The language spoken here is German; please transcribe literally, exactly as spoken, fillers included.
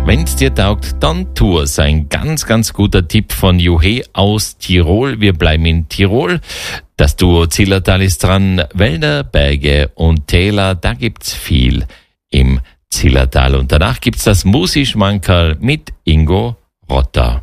Wenn's dir taugt, dann tu es. Ein ganz, ganz guter Tipp von Juhe aus Tirol. Wir bleiben in Tirol. Das Duo Zillertal ist dran. Wälder, Berge und Täler, da gibt's viel im Zillertal. Und danach gibt's das Musi-Schmankerl mit Ingo Rotter.